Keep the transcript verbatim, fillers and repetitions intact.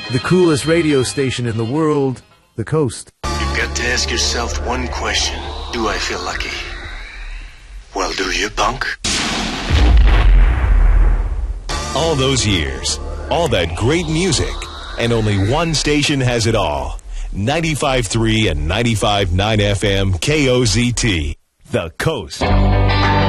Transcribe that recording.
the coolest radio station in the world, The Coast. You've got to ask yourself one question. Do I feel lucky? Well, do you, punk? All those years, all that great music, and only one station has it all. ninety-five point three and ninety-five point nine F M K O Z T, The Coast.